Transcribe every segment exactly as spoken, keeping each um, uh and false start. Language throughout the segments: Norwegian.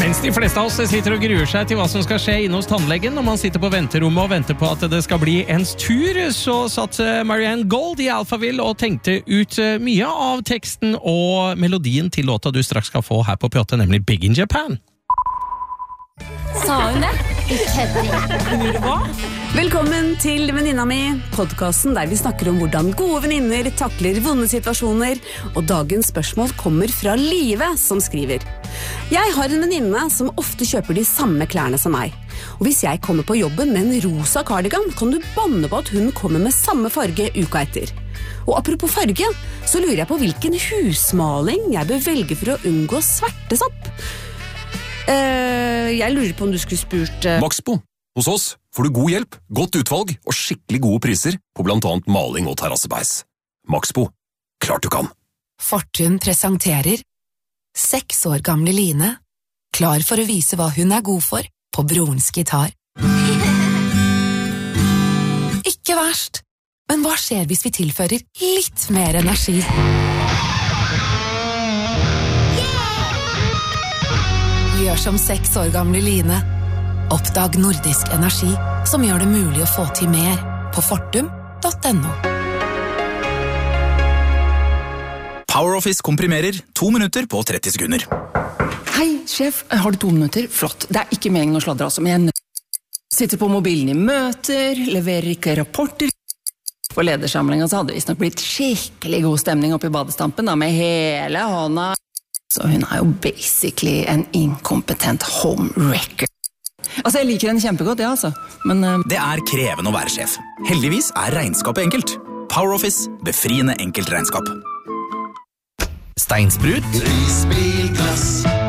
Mens de fleste av oss sitter og gruer seg til hva som skal skje inne hos tannlegen når man sitter på venterommet og venter på at det skal bli ens tur, så satt Marianne Gold i Alphaville og tenkte ut mye av teksten og melodien til låta du straks skal få her på P åtte, nemlig Big in Japan. Sa hun det? Ikke hva? Velkommen til Venninna mi, podcasten der vi snakker om hvordan gode venninner takler vonde situasjoner, og dagens spørsmål kommer fra Live som skriver. Jeg har en venninne som ofte kjøper de samme klærne som meg, og hvis jeg kommer på jobben med en rosa cardigan, kan du banne på at hun kommer med samme farge uka etter. Og apropos farge, så lurer jeg på hvilken husmaling jeg bør velge for å unngå svertesopp. Uh, jeg lurer på om du skulle spurt uh... Maxbo. Hos oss får du god hjelp, godt utvalg og skikkelig gode priser på blant annet maling og terrassebeis. Maxbo. Klart du kan. Fortun presenterer seks år gamle Line, klar for å vise hva hun er god for på brorens gitar. Ikke verst, men hva skjer hvis vi tilfører litt mer energi? Gjør som seks år gamle Line. Oppdag nordisk energi som gjør det mulig å få til mer på fortum punktum no. PowerOffice komprimerer to minutter på tretti sekunder. Hei, sjef, har du to minutter? Flott, det er ikke meningen å sladre altså, men jeg nø- sitter på mobilen i møter, leverer ikke rapporter. På ledersamlingen så hadde det visst nok blitt skikkelig god stemning oppe i badestampen da, med hele hånda. Så hun er jo basically en inkompetent homewrecker. Altså, jeg liker henne kjempegodt, ja, altså. Men uh... det er krevende å være sjef. Heldigvis er regnskapet enkelt. PowerOffice, befriende enkelt regnskap. Steinsprut. Risbilglass.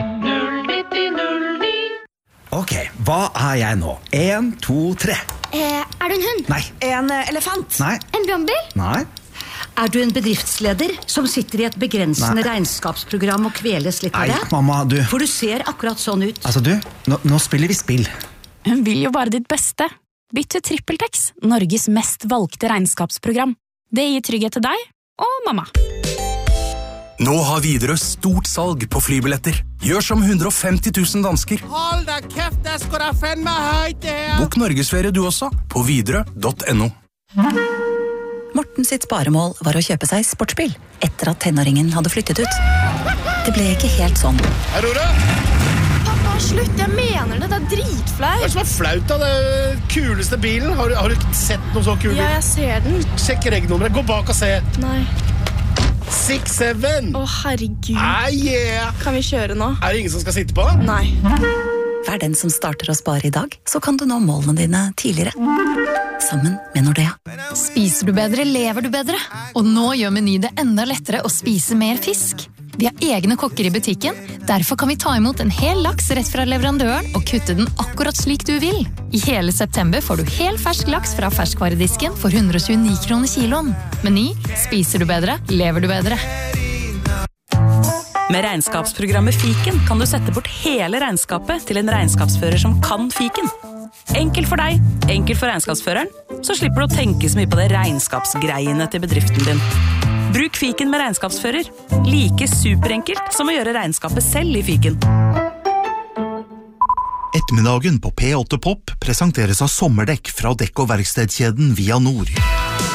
Ok, hva er jeg nå? En, to, tre. Eh, er du en hund? Nei. En uh, elefant? Nei. En brannbil? Nei. Er du en bedriftsleder som sitter i et begrensende Nei. regnskapsprogram og kveles litt av Nei, det? mamma, du. For du ser akkurat sånn ut. Altså, du, nå, nå spiller vi spill. Hun vil jo bare ditt beste. Bytt til TrippelTex, Norges mest valgte regnskapsprogram. Det gir trygghet til deg og mamma. Nå har Widerøe stort salg på flybilletter. Gjør som hundre og femti tusen dansker. Hold da kæft, det skal da fandme høyt det her. Bok norgesferie du også på widerøe punktum no. Morten sitt sparemål var å kjøpe seg sportsbil etter at tenåringen hadde flyttet ut. Det ble ikke helt sånn. Aurora! Pappa, slutt, jeg mener det, det er dritflaut. Hva er det som er flaut da? Det kuleste bilen? Har, du- har du sett noe så kul bil? Ja, jeg ser den. Sjekk regnummeret, gå bak og se. Nei. six seven. Å, herregud. Ah, yeah. Kan vi kjøre nå? Er det ingen som skal sitte på? Nei. Vær den som starter å spare i dag, så kan du nå målene dine tidligere. Sammen med Nordea. Spiser du bedre, lever du bedre. Og nå gjør Meny det enda lettere å spise mer fisk. Vi har egne kokker i butikken, derfor kan vi ta imot en hel laks rett fra leverandøren og kutte den akkurat slik du vil. I hele september får du hel fersk laks fra ferskvaredisken for hundre og tjueni kroner kiloen. Meny, spiser du bedre, lever du bedre. Med regnskapsprogrammet Fiken kan du sette bort hele regnskapet til en regnskapsfører som kan Fiken. Enkelt for deg, enkelt for regnskapsføreren, så slipper du å tenke så mye på det regnskapsgreiene til bedriften din. Bruk Fiken med regnskapsfører. Like superenkelt som å gjøre regnskapet selv i Fiken. Ettermiddagen på P åtte Pop presenteres av sommerdekk fra dekk- og verkstedkjeden Via Nord.